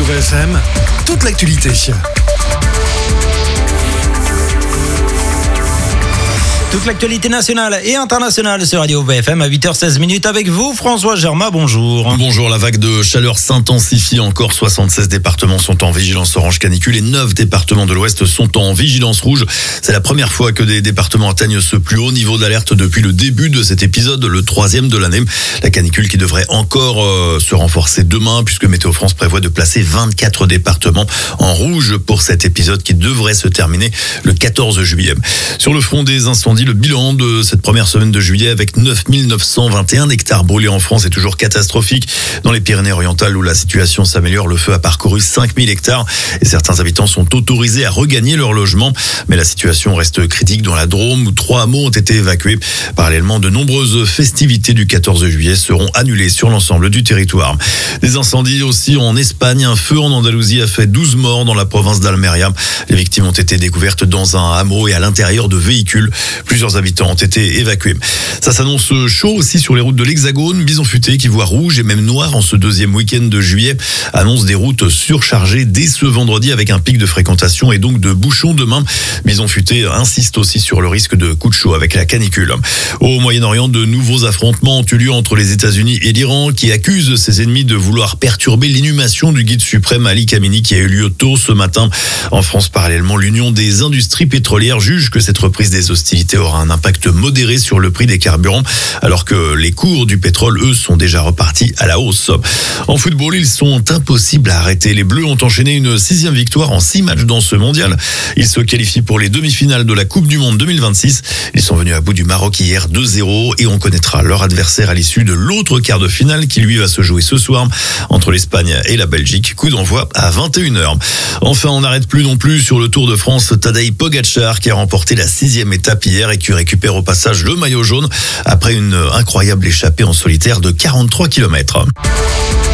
Radio VFM, toute l'actualité. Toute l'actualité nationale et internationale sur Radio VFM à 8h16 avec vous, François Germain, bonjour. Bonjour, la vague de chaleur s'intensifie encore. 76 départements sont en vigilance orange canicule et 9 départements de l'Ouest sont en vigilance rouge. C'est la première fois que des départements atteignent ce plus haut niveau d'alerte depuis le début de cet épisode, le 3e de l'année. La canicule qui devrait encore se renforcer demain puisque Météo France prévoit de placer 24 départements en rouge pour cet épisode qui devrait se terminer le 14 juillet. Sur le front des incendies, le bilan de cette première semaine de juillet avec 9 921 hectares brûlés en France est toujours catastrophique. Dans les Pyrénées-Orientales où la situation s'améliore, le feu a parcouru 5 000 hectares et certains habitants sont autorisés à regagner leur logement. Mais la situation reste critique dans la Drôme où 3 hameaux ont été évacués. Parallèlement, de nombreuses festivités du 14 juillet seront annulées sur l'ensemble du territoire. Des incendies aussi en Espagne. Un feu en Andalousie a fait 12 morts dans la province d'Almeria. Les victimes ont été découvertes dans un hameau et à l'intérieur de véhicules. Plusieurs habitants ont été évacués. Ça s'annonce chaud aussi sur les routes de l'Hexagone. Bison Futé qui voit rouge et même noir en ce deuxième week-end de juillet annonce des routes surchargées dès ce vendredi avec un pic de fréquentation et donc de bouchons demain. Bison Futé insiste aussi sur le risque de coups de chaud avec la canicule. Au Moyen-Orient, de nouveaux affrontements ont eu lieu entre les États-Unis et l'Iran qui accusent ses ennemis de vouloir perturber l'inhumation du guide suprême Ali Khamenei qui a eu lieu tôt ce matin. En France, parallèlement, l'Union des industries pétrolières juge que cette reprise des hostilités aura un impact modéré sur le prix des carburants, alors que les cours du pétrole, eux, sont déjà repartis à la hausse. En football, ils sont impossibles à arrêter. Les Bleus ont enchaîné une 6e victoire en 6 matchs dans ce mondial. Ils se qualifient pour les demi-finales de la Coupe du Monde 2026. Ils sont venus à bout du Maroc hier 2-0 et on connaîtra leur adversaire à l'issue de l'autre quart de finale qui lui va se jouer ce soir entre l'Espagne et la Belgique. Coup d'envoi à 21h. Enfin, on n'arrête plus non plus sur le Tour de France. Tadej Pogačar qui a remporté la 6e étape hier et qui récupère au passage le maillot jaune après une incroyable échappée en solitaire de 43 km.